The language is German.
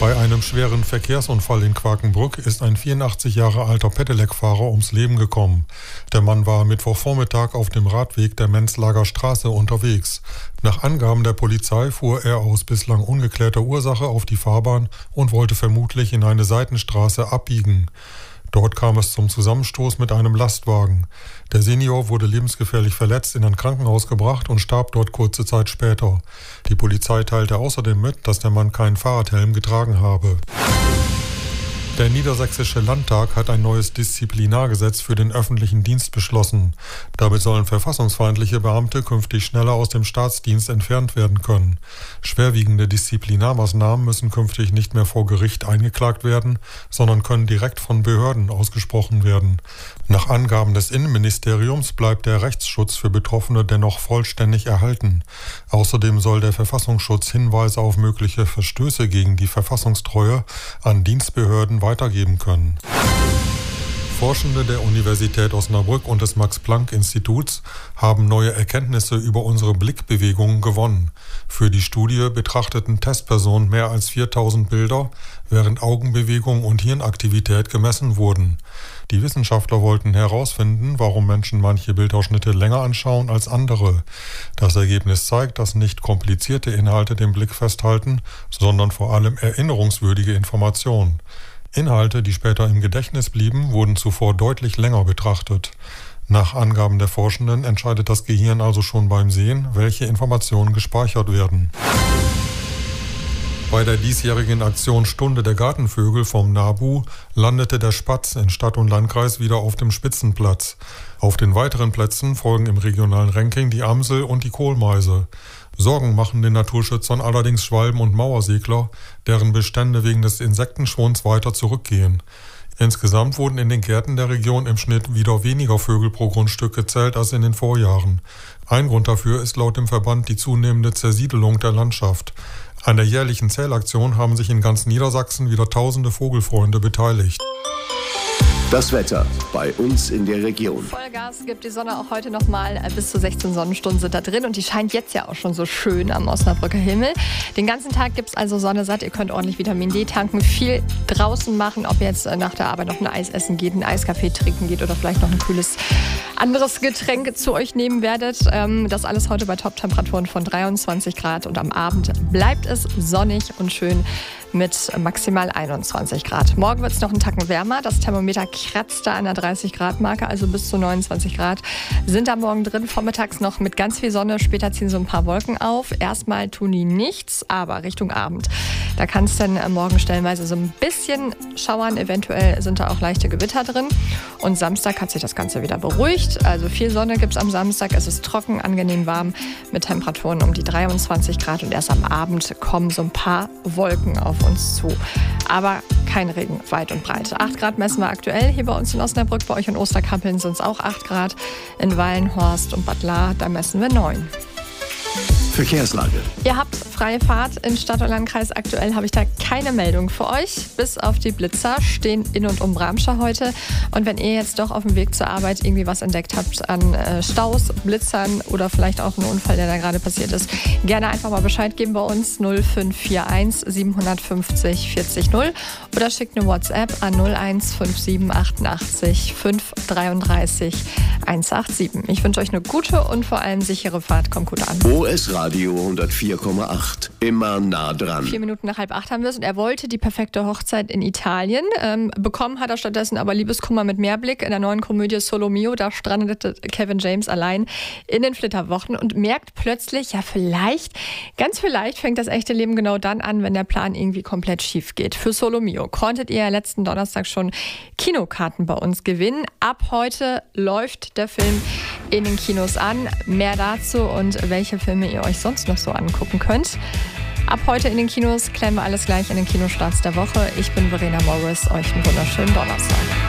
Bei einem schweren Verkehrsunfall in Quakenbrück ist ein 84 Jahre alter Pedelec-Fahrer ums Leben gekommen. Der Mann war Mittwochvormittag auf dem Radweg der Menzlager Straße unterwegs. Nach Angaben der Polizei fuhr er aus bislang ungeklärter Ursache auf die Fahrbahn und wollte vermutlich in eine Seitenstraße abbiegen. Dort kam es zum Zusammenstoß mit einem Lastwagen. Der Senior wurde lebensgefährlich verletzt in ein Krankenhaus gebracht und starb dort kurze Zeit später. Die Polizei teilte außerdem mit, dass der Mann keinen Fahrradhelm getragen habe. Der Niedersächsische Landtag hat ein neues Disziplinargesetz für den öffentlichen Dienst beschlossen. Damit sollen verfassungsfeindliche Beamte künftig schneller aus dem Staatsdienst entfernt werden können. Schwerwiegende Disziplinarmaßnahmen müssen künftig nicht mehr vor Gericht eingeklagt werden, sondern können direkt von Behörden ausgesprochen werden. Nach Angaben des Innenministeriums bleibt der Rechtsschutz für Betroffene dennoch vollständig erhalten. Außerdem soll der Verfassungsschutz Hinweise auf mögliche Verstöße gegen die Verfassungstreue an Dienstbehörden weitergeben können. Forschende der Universität Osnabrück und des Max-Planck-Instituts haben neue Erkenntnisse über unsere Blickbewegungen gewonnen. Für die Studie betrachteten Testpersonen mehr als 4000 Bilder, während Augenbewegung und Hirnaktivität gemessen wurden. Die Wissenschaftler wollten herausfinden, warum Menschen manche Bildausschnitte länger anschauen als andere. Das Ergebnis zeigt, dass nicht komplizierte Inhalte den Blick festhalten, sondern vor allem erinnerungswürdige Informationen. Inhalte, die später im Gedächtnis blieben, wurden zuvor deutlich länger betrachtet. Nach Angaben der Forschenden entscheidet das Gehirn also schon beim Sehen, welche Informationen gespeichert werden. Bei der diesjährigen Aktion Stunde der Gartenvögel vom NABU landete der Spatz in Stadt und Landkreis wieder auf dem Spitzenplatz. Auf den weiteren Plätzen folgen im regionalen Ranking die Amsel und die Kohlmeise. Sorgen machen den Naturschützern allerdings Schwalben und Mauersegler, deren Bestände wegen des Insektenschwunds weiter zurückgehen. Insgesamt wurden in den Gärten der Region im Schnitt wieder weniger Vögel pro Grundstück gezählt als in den Vorjahren. Ein Grund dafür ist laut dem Verband die zunehmende Zersiedelung der Landschaft. An der jährlichen Zählaktion haben sich in ganz Niedersachsen wieder tausende Vogelfreunde beteiligt. Das Wetter bei uns in der Region. Vollgas gibt die Sonne auch heute noch mal. Bis zu 16 Sonnenstunden sind da drin und die scheint jetzt ja auch schon so schön am Osnabrücker Himmel. Den ganzen Tag gibt es also Sonne satt. Ihr könnt ordentlich Vitamin D tanken, viel draußen machen, ob ihr jetzt nach der Arbeit noch ein Eis essen geht, einen Eiskaffee trinken geht oder vielleicht noch ein kühles anderes Getränk zu euch nehmen werdet. Das alles heute bei Top-Temperaturen von 23 Grad und am Abend bleibt es sonnig und schön mit maximal 21 Grad. Morgen wird es noch einen Tacken wärmer. Das Thermometer kratzt da an der 30-Grad-Marke, also bis zu 29 Grad sind da morgen drin. Vormittags noch mit ganz viel Sonne, später ziehen so ein paar Wolken auf. Erstmal tun die nichts, aber Richtung Abend. Da kann es dann morgen stellenweise so ein bisschen schauern. Eventuell sind da auch leichte Gewitter drin. Und Samstag hat sich das Ganze wieder beruhigt. Also viel Sonne gibt es am Samstag. Es ist trocken, angenehm warm mit Temperaturen um die 23 Grad. Und erst am Abend kommen so ein paar Wolken auf uns zu. Aber kein Regen weit und breit. 8 Grad messen wir aktuell hier bei uns in Osnabrück. Bei euch in Osterkappeln sind es auch 8 Grad. In Wallenhorst und Bad Lahr, da messen wir 9. Verkehrslage. Ihr habt freie Fahrt in Stadt und Landkreis. Aktuell habe ich da keine Meldung für euch. Bis auf die Blitzer stehen in und um Bramscher heute. Und wenn ihr jetzt doch auf dem Weg zur Arbeit irgendwie was entdeckt habt an Staus, Blitzern oder vielleicht auch einen Unfall, der da gerade passiert ist, gerne einfach mal Bescheid geben bei uns 0541 750 40 0 oder schickt eine WhatsApp an 0157 88 533 187. Ich wünsche euch eine gute und vor allem sichere Fahrt. Kommt gut an. OS Radio 104,8. Immer nah dran. 4 Minuten nach 7:30 haben wir es und er wollte die perfekte Hochzeit in Italien. Bekommen hat er stattdessen aber Liebeskummer mit Mehrblick. In der neuen Komödie Solo Mio, da strandete Kevin James allein in den Flitterwochen und merkt plötzlich, ja vielleicht, ganz vielleicht fängt das echte Leben genau dann an, wenn der Plan irgendwie komplett schief geht. Für Solo Mio konntet ihr letzten Donnerstag schon Kinokarten bei uns gewinnen. Ab heute läuft der Film in den Kinos an. Mehr dazu und welche Filme ihr euch sonst noch so angucken könnt. Ab heute in den Kinos klären wir alles gleich in den Kinostarts der Woche. Ich bin Verena Morris. Euch einen wunderschönen Donnerstag.